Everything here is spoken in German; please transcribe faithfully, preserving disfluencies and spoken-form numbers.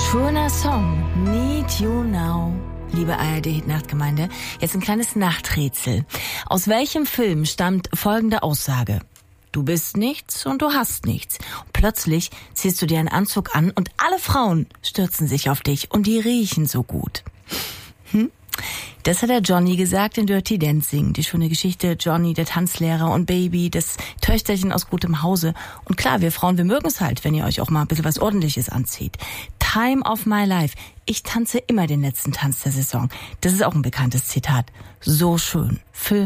Schöner Song, Need You Now. Liebe A R D-Nachtgemeinde, jetzt ein kleines Nachträtsel. Aus welchem Film stammt folgende Aussage? Du bist nichts und du hast nichts. Und plötzlich ziehst du dir einen Anzug an und alle Frauen stürzen sich auf dich und die riechen so gut. Hm? Das hat der Johnny gesagt in Dirty Dancing. Die schöne Geschichte Johnny, der Tanzlehrer, und Baby, das Töchterchen aus gutem Hause. Und klar, wir Frauen, wir mögen es halt, wenn ihr euch auch mal ein bisschen was Ordentliches anzieht. Time of my life. Ich tanze immer den letzten Tanz der Saison. Das ist auch ein bekanntes Zitat. So schön. Film